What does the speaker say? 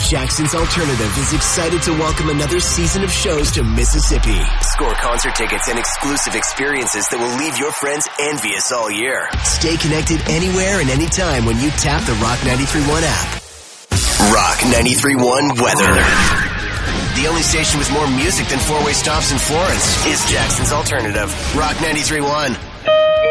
Jackson's Alternative is excited to welcome another season of shows to Mississippi. Score concert tickets and exclusive experiences that will leave your friends envious all year. Stay connected anywhere and anytime when you tap the Rock 93.1 app. Rock 93.1 weather. The only station with more music than four-way stops in Florence is Jackson's Alternative. Rock 93.1.